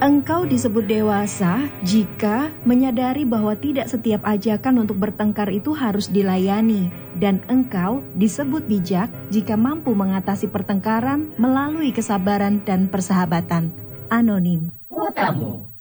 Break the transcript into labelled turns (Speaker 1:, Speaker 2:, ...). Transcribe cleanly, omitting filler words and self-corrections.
Speaker 1: Engkau disebut dewasa jika menyadari bahwa tidak setiap ajakan untuk bertengkar itu harus dilayani. Dan engkau disebut bijak jika mampu mengatasi pertengkaran melalui kesabaran dan persahabatan. Anonim.
Speaker 2: Kuotamu.